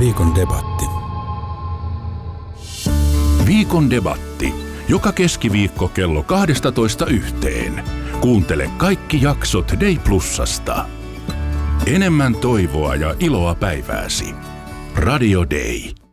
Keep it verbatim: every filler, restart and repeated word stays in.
Viikon debatti. Viikon debatti. Joka keskiviikko kello kaksitoista yhteen. Kuuntele kaikki jaksot Day Plusasta. Enemmän toivoa ja iloa päivääsi. Radio Day.